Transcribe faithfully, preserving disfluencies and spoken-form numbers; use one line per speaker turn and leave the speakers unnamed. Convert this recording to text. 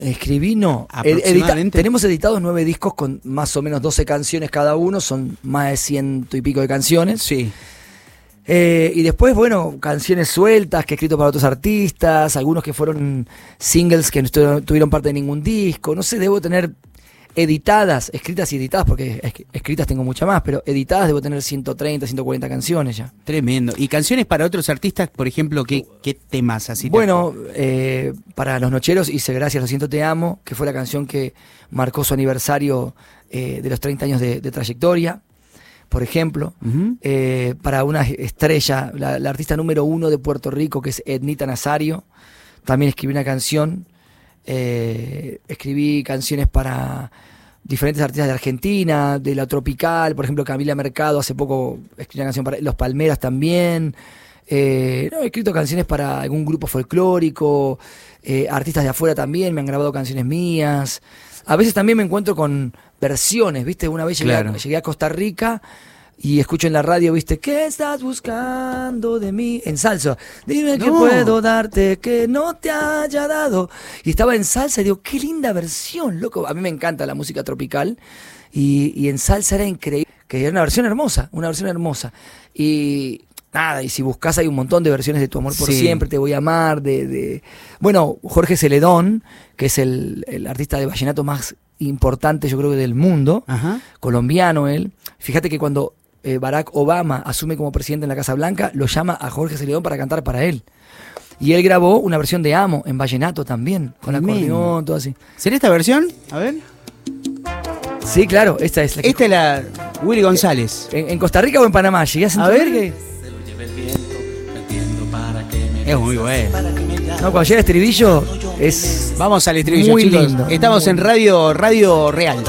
Escribí, no. Edita, tenemos editados nueve discos con más o menos doce canciones cada uno, son más de ciento y pico de canciones.
Sí.
Eh, y después, bueno, canciones sueltas que he escrito para otros artistas, algunos que fueron singles que no tuvieron parte de ningún disco. No sé, debo tener editadas, escritas y editadas, porque es, escritas tengo muchas más, pero editadas debo tener ciento treinta, ciento cuarenta canciones ya.
Tremendo. ¿Y canciones para otros artistas, por ejemplo, qué, qué temas así?
Bueno, eh, para Los Nocheros hice Gracias, lo siento, te amo, que fue la canción que marcó su aniversario eh, de los treinta años de, de trayectoria, por ejemplo. Uh-huh. eh, para una estrella, la, la artista número uno de Puerto Rico, que es Ednita Nazario, también escribí una canción. Eh, escribí canciones para diferentes artistas de Argentina, de la tropical, por ejemplo Camila Mercado, hace poco escribí una canción para Los Palmeras también. Eh, no, he escrito canciones para algún grupo folclórico, eh, artistas de afuera también me han grabado canciones mías. A veces también me encuentro con versiones, ¿viste? Una vez llegué, claro. a, llegué a Costa Rica y escucho en la radio, ¿viste? ¿Qué estás buscando de mí? En salsa. Dime no. qué puedo darte que no te haya dado. Y estaba en salsa y digo, qué linda versión, loco. A mí me encanta la música tropical. Y, y en salsa era increíble. Que era una versión hermosa, una versión hermosa. Y nada, y si buscas hay un montón de versiones de Tu Amor por sí. Siempre, Te Voy a Amar. De, de... Bueno, Jorge Celedón, que es el, el artista de vallenato más importante, yo creo que del mundo. Ajá. Colombiano él. Fíjate que cuando Eh, Barack Obama asume como presidente en la Casa Blanca, lo llama a Jorge Celedón para cantar para él. Y él grabó una versión de Amo en vallenato también, con acordeón, todo así.
¿Será esta versión? A ver.
Sí, claro, esta es la que...
Esta es la Willy González.
¿En, en Costa Rica o en Panamá? ¿Llegué a,
a ver
que...
Es muy bueno.
No, cuando llega el estribillo es...
Vamos al estribillo,
muy
chicos.
lindo.
Estamos muy en radio, radio Real.